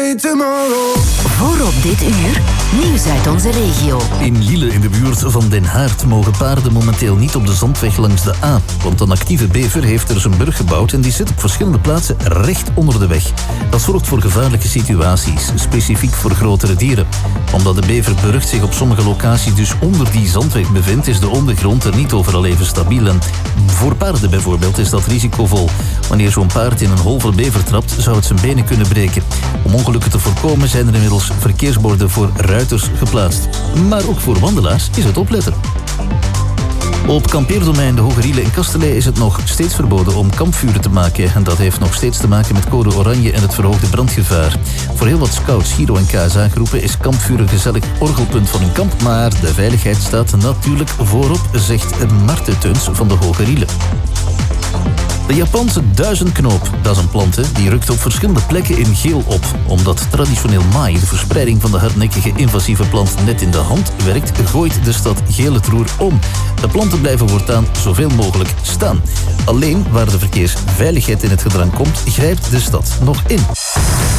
day tomorrow. Voorop dit uur, nieuws uit onze regio. In Lille in de buurt van Den Haard mogen paarden momenteel niet op de zandweg langs de A. Want een actieve bever heeft er zijn burg gebouwd en die zit op verschillende plaatsen recht onder de weg. Dat zorgt voor gevaarlijke situaties, specifiek voor grotere dieren. Omdat de beverburcht zich op sommige locaties dus onder die zandweg bevindt, is de ondergrond er niet overal even stabiel. En voor paarden bijvoorbeeld is dat risicovol. Wanneer zo'n paard in een holve bever trapt, zou het zijn benen kunnen breken. Om ongelukken te voorkomen zijn er inmiddels verkeersborden voor ruiters geplaatst. Maar ook voor wandelaars is het opletten. Op kampeerdomein de Hoge Riele in Kasteleij is het nog steeds verboden om kampvuren te maken. En dat heeft nog steeds te maken met code oranje en het verhoogde brandgevaar. Voor heel wat scouts, Giro en KSA-groepen is kampvuur een gezellig orgelpunt van hun kamp. Maar de veiligheid staat natuurlijk voorop, zegt Marten Teuns van de Hoge Riele. De Japanse duizendknoop, dat is een plant, die rukt op verschillende plekken in geel op. Omdat traditioneel maai, de verspreiding van de hardnekkige invasieve plant, net in de hand werkt, gooit de stad geel het roer om. De planten blijven voortaan zoveel mogelijk staan. Alleen waar de verkeersveiligheid in het gedrang komt, grijpt de stad nog in.